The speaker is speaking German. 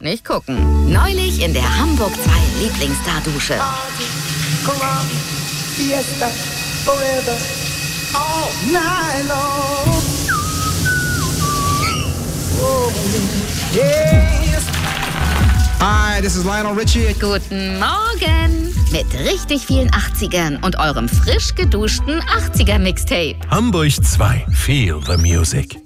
nicht gucken. Neulich in der Hamburg 2 Lieblingsstar-Dusche. Hi, this is Lionel Richie. Guten Morgen! Mit richtig vielen 80ern und eurem frisch geduschten 80er-Mixtape. Hamburg 2. Feel the music.